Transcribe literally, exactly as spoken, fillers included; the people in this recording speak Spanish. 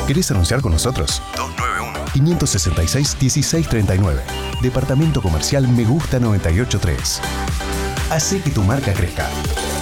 ¿Querés anunciar con nosotros? dos nueve uno, cinco seis seis, uno seis tres nueve. Departamento Comercial Me Gusta noventa y ocho punto tres. Hacé que tu marca crezca.